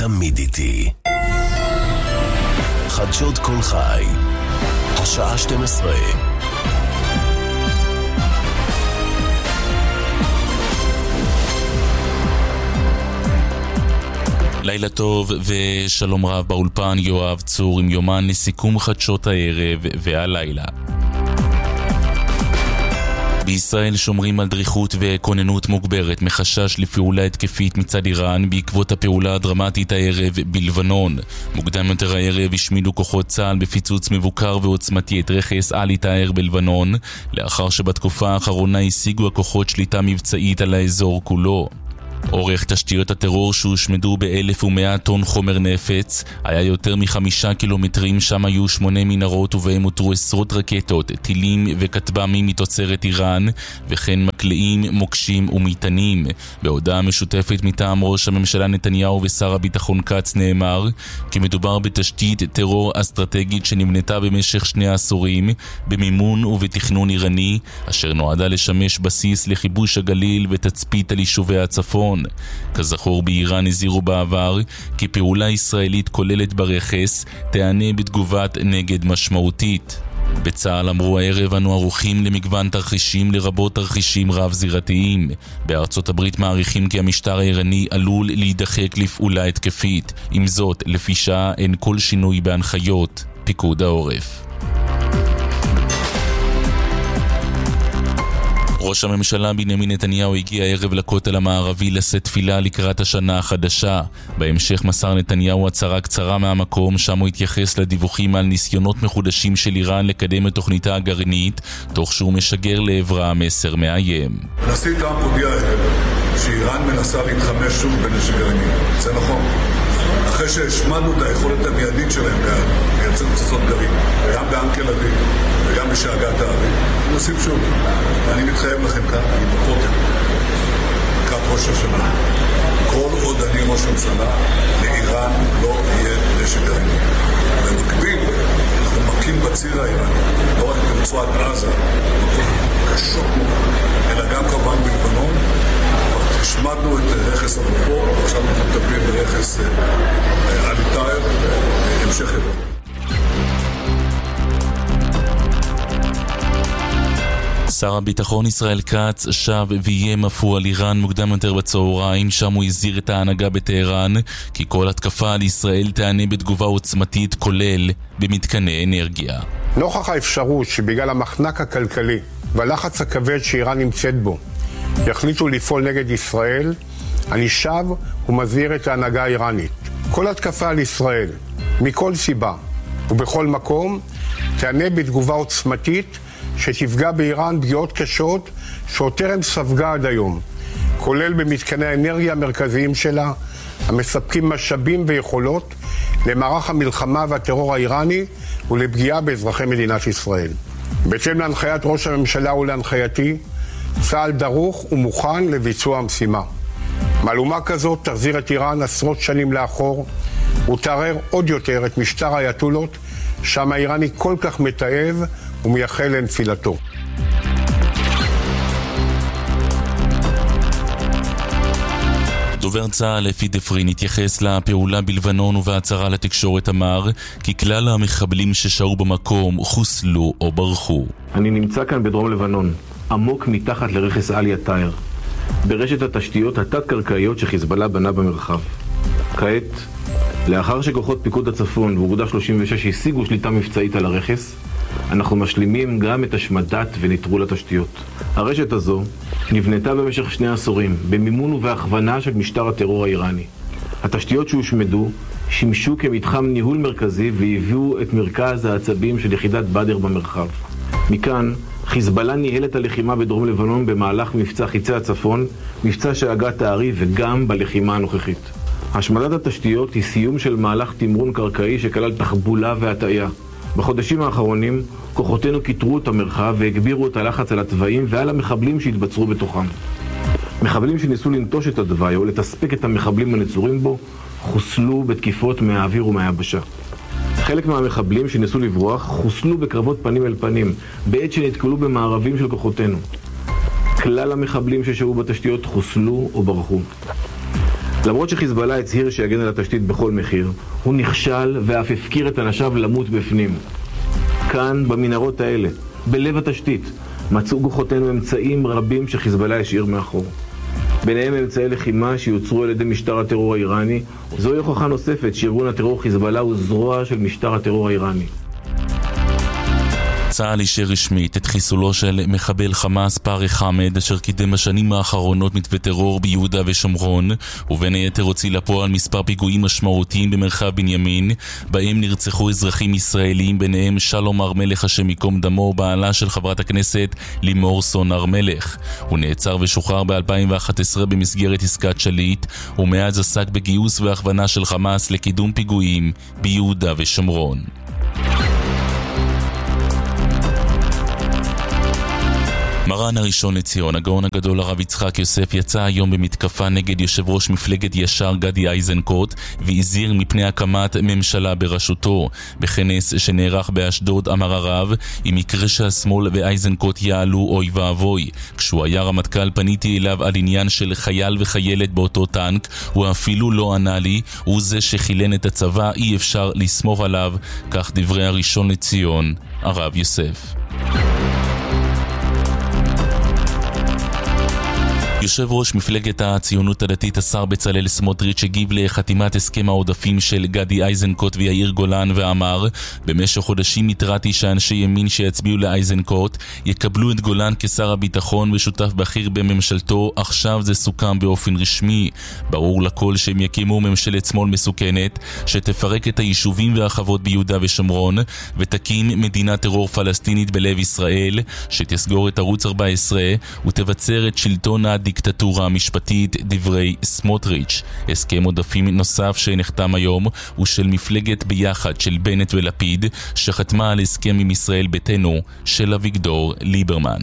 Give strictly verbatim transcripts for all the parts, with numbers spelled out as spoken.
תמיד איתי. חדשות כל חי, השעה שתים עשרה. לילה טוב ושלום רב באולפן, יואב צור עם יומן לסיכום חדשות הערב והלילה. בישראל שומרים על דריכות וכוננות מוגברת מחשש לפעולה התקפית מצד איראן בעקבות הפעולה הדרמטית הערב בלבנון. מוקדם יותר הערב השמידו כוחות צה"ל בפיצוץ מבוקר ועוצמתי את רכס עלי טאהר בלבנון, לאחר שבתקופה האחרונה השיגו הכוחות שליטה מבצעית על האזור כולו. אורך תשתיות הטרור שהושמדו באלף ומאה טון חומר נפץ היה יותר מחמישה קילומטרים, שם היו שמונה מנהרות ובהם הותרו עשרות רקטות, טילים וכטב"מים מתוצרת איראן, וכן מקלעים, מוקשים ומטענים. בהודעה משותפת מטעם ראש הממשלה נתניהו ושר הביטחון כץ נאמר כי מדובר בתשתית טרור אסטרטגית שנבנתה במשך שני עשורים במימון ובתכנון איראני, אשר נועדה לשמש בסיס לכיבוש הגליל ותצפית על יישובי הצפון. כזכור, באיראן הזהירו בעבר כי פעולה ישראלית כוללת ברכס תענה בתגובת נגד משמעותית. בצה"ל אמרו הערב אנו ערוכים למגוון תרחישים, לרבות תרחישים רב-זירתיים. בארצות הברית מעריכים כי המשטר האיראני עלול להידחק לפעולה התקפית. עם זאת, לפי שעה אין כל שינוי בהנחיות פיקוד העורף. ראש הממשלה בנימין נתניהו הגיע הערב לכותל המערבי לשאת תפילה לקראת השנה החדשה. בהמשך מסר נתניהו הצהרה קצרה מהמקום, שם הוא התייחס לדיווחים על ניסיונות מחודשים של איראן לקדם את תוכניתה הגרעינית, תוך שהוא משגר לעברה מסר מאיים. הנשיא טראמפ הודיע הערב שאיראן מנסה להתחמש שוב בנשק גרעיני. זה נכון. אחרי שהשמדנו את היכולת המיידית שלהם לייצר פצצות גרעין, גם באנקל אביב וגם בשאגת האביב, הם עושים שוב. אני מתחייב לכם כאן, אני בכותל, לקראת ראש השנה. כל עוד אני ראש הממשלה, לאיראן לא יהיה נשק גרעיני. במקביל, אנחנו מכים בציר האיראני, לא רק ברצועת עזה, קשות מאוד, אלא גם כמובן בלבנון. השמדנו את רכס הבופור, ועכשיו אנחנו מטפלים ברכס עלי טאהר והמשך יבוא. שר הביטחון ישראל כץ שב ואיים אף על איראן מוקדם יותר בצהריים, שם הוא הזהיר את ההנהגה בטהרן כי כל התקפה על ישראל תענה בתגובה עוצמתית, כולל במתקני אנרגיה. נוכח האפשרות שבגלל המחנק הכלכלי והלחץ הכבד שאיראן נמצאת בו יחליטו לפעול נגד ישראל, אני שב ומזהיר את ההנהגה האיראנית. כל התקפה על ישראל, מכל סיבה ובכל מקום, תענה בתגובה עוצמתית שתפגע באיראן פגיעות קשות שעוד ספגה עד היום, כולל במתקני האנרגיה המרכזיים שלה, המספקים משאבים ויכולות למערך המלחמה והטרור האיראני ולפגיעה באזרחי מדינת ישראל. בהתאם להנחיית ראש הממשלה ולהנחייתי, צה"ל דרוך ומוכן לביצוע המשימה. מעלומה כזאת תחזיר את איראן עשרות שנים לאחור ותערער עוד יותר את משטר האייתולות שם האיראני כל כך מתעב ומייחל לנפילתו. דובר צה"ל אפי דפרין התייחס לפעולה בלבנון ובהצהרה לתקשורת אמר כי כלל המחבלים ששהו במקום חוסלו או ברחו. אני נמצא כאן בדרום לבנון, עמוק מתחת לרכס עלי טאהר, ברשת התשתיות התת-קרקעיות שחיזבאללה בנה במרחב. כעת, לאחר שכוחות פיקוד הצפון ואוגדה שלושים ושש השיגו שליטה מבצעית על הרכס, אנחנו משלימים גם את השמדת ונטרול התשתיות. הרשת הזו נבנתה במשך שני עשורים במימון ובהכוונה של משטר הטרור האיראני. התשתיות שהושמדו שימשו כמתחם ניהול מרכזי והביאו את מרכז העצבים של יחידת בדר במרחב. מכאן חיזבאללה ניהל את הלחימה בדרום לבנון במהלך מבצע חיצי הצפון, מבצע שאגת הארי וגם בלחימה הנוכחית. השמדת התשתיות היא סיום של מהלך תמרון קרקעי שכלל תחבולה והטעיה. בחודשים האחרונים כוחותינו קיטרו את המרחב והגבירו את הלחץ על התוואים ועל המחבלים שהתבצרו בתוכם. מחבלים שניסו לנטוש את התוואי או לתספק את המחבלים הנצורים בו חוסלו בתקיפות מהאוויר ומהיבשה. חלק מהמחבלים שניסו לברוח חוסלו בקרבות פנים אל פנים בעת שנתקלו במערבים של כוחותינו. כלל המחבלים ששהו בתשתיות חוסלו או ברחו. למרות שחיזבאללה הצהיר שיגן על התשתית בכל מחיר, הוא נכשל ואף הפקיר את אנשיו למות בפנים. כאן, במנהרות האלה, בלב התשתית, מצאו כוחותינו אמצעים רבים שחיזבאללה השאיר מאחור. ביניהם אמצעי לחימה שיוצרו על ידי משטר הטרור האיראני. זוהי הוכחה נוספת שארגון הטרור חיזבאללה הוא זרוע של משטר הטרור האיראני. צה"ל אישר רשמית את חיסולו של מחבל חמאס פארי חמד, אשר קידם בשנים האחרונות מתווה טרור ביהודה ושומרון, ובין היתר הוציא לפועל מספר פיגועים משמעותיים במרחב בנימין, בהם נרצחו אזרחים ישראלים, ביניהם שלום הר מלך השם ייקום דמו, בעלה של חברת הכנסת לימור סון הר מלך. הוא נעצר ושוחרר ב-אלפיים ואחת עשרה במסגרת עסקת שליט, ומאז עסק בגיוס והכוונה של חמאס לקידום פיגועים ביהודה ושומרון. מרן הראשון לציון, הגאון הגדול הרב יצחק יוסף, יצא היום במתקפה נגד יושב ראש מפלגת ישר גדי איזנקוט והזהיר מפני הקמת ממשלה בראשותו. בכנס שנערך באשדוד אמר הרב, אם מקרה שהשמאל ואיזנקוט יעלו אוי ואבוי. כשהוא היה רמטכ"ל פניתי אליו על עניין של חייל וחיילת באותו טנק, הוא אפילו לא ענה לי, הוא זה שחילן את הצבא, אי אפשר לסמוך עליו. כך דברי הראשון לציון, הרב יוסף. יושב ראש מפלגת הציונות הדתית השר בצלאל סמוטריץ' הגיב לחתימת הסכם העודפים של גדי איזנקוט ויאיר גולן ואמר, במשך חודשים התרעתי שאנשי ימין שיצביעו לאיזנקוט יקבלו את גולן כשר הביטחון ושותף בכיר בממשלתו. עכשיו זה סוכם באופן רשמי. ברור לכל שהם יקימו ממשלת שמאל מסוכנת שתפרק את היישובים והחוות ביהודה ושומרון ותקים מדינת טרור פלסטינית בלב ישראל שתסגור את ערוץ ארבע עשרה ותבצר את שלטון הדיקטטורה המשפטית. דברי סמוטריץ'. הסכם עודפים נוסף שנחתם היום הוא של מפלגת ביחד של בנט ולפיד, שחתמה על הסכם עם ישראל ביתנו של אביגדור ליברמן.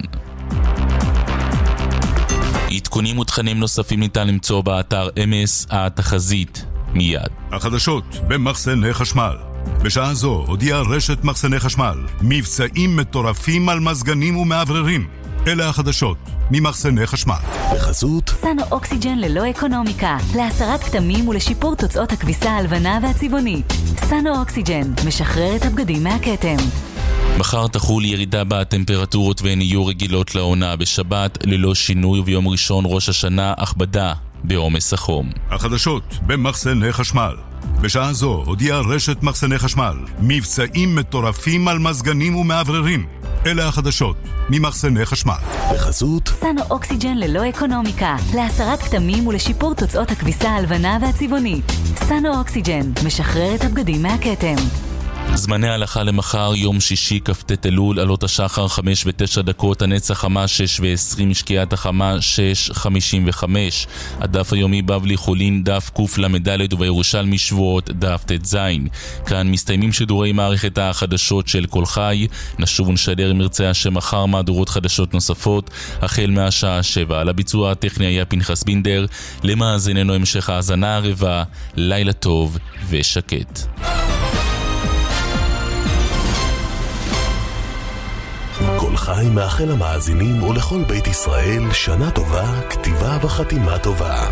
עדכונים ותכנים נוספים ניתן למצוא באתר אמס התחזית. מיד. החדשות במחסני חשמל. בשעה זו הודיעה רשת מחסני חשמל מבצעים מטורפים על מזגנים ומעבררים. אלה החדשות ממחסני חשמל. בחסות סנו אוקסיג'ן ללא אקונומיקה, להסרת כתמים ולשיפור תוצאות הכביסה הלבנה והצבעונית. סנו אוקסיג'ן משחרר את הבגדים מהכתם. מחר תחול ירידה בטמפרטורות והן יהיו רגילות לעונה. בשבת ללא שינוי, וביום ראשון ראש השנה הכבדה בעומס החום. החדשות במחסני חשמל. בשעה זו הודיעה רשת מחסני חשמל מבצעים מטורפים על מזגנים ומעבררים. אלה החדשות ממחסני חשמל. בחסות סנו אוקסיג'ן ללא אקונומיקה, להסרת כתמים ולשיפור תוצאות הכביסה הלבנה והצבעונית. סנו אוקסיג'ן משחרר את הבגדים מהכתם. זמני ההלכה למחר, יום שישי כ"ט אלול, עלות השחר חמש ותשע דקות, הנצח חמה שש ועשרים, שקיעת החמה שש חמישים וחמש. הדף היומי בבלי חולין דף קוף למדלת ובירושלמי שבועות דף תז. כאן מסתיימים שידורי מערכת החדשות של כל חי. נשוב ונשדר אם ירצה השם מחר מהדורות חדשות נוספות החל מהשעה שבע. על הביצוע הטכני היה פנחס בינדר. למאזיננו המשך האזנה ערבה, לילה טוב ושקט. כל חי מאחל המאזינים ולכל בית ישראל שנה טובה, כתיבה וחתימה טובה.